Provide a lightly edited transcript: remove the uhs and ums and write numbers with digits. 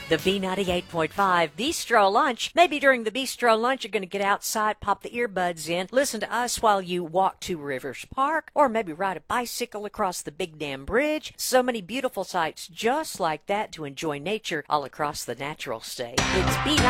The B98.5 Bistro Lunch. Maybe during the Bistro Lunch, you're going to get outside, pop the earbuds in, listen to us while you walk to Rivers Park, or maybe ride a bicycle across the Big Dam Bridge. So many beautiful sights just like that to enjoy nature all across the natural state. It's B98.